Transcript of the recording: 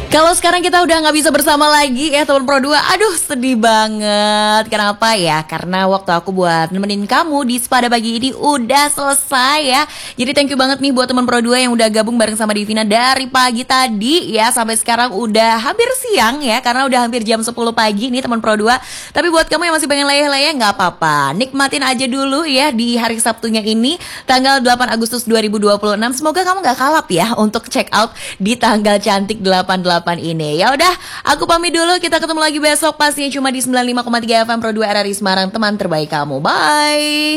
Kalau sekarang kita udah nggak bisa bersama lagi ya teman Pro 2. Aduh sedih banget. Kenapa ya? Karena waktu aku buat nemenin kamu di Sepada Pagi ini udah selesai ya. Jadi thank you banget nih buat teman Pro 2 yang udah gabung bareng sama Divina dari pagi tadi ya. Sampai sekarang udah hampir siang ya. Karena udah hampir jam 10 pagi nih teman Pro 2. Tapi buat kamu yang masih pengen leyeh-leyeh nggak apa-apa. Nikmatin aja dulu ya di hari Sabtunya ini. Tanggal 8 Agustus 2026. Semoga kamu nggak kalap ya untuk check out di tanggal cantik 88 ini. Ya udah, aku pamit dulu. Kita ketemu lagi besok pastinya cuma di 95,3 FM Pro 2 RRI Semarang, teman terbaik kamu. Bye.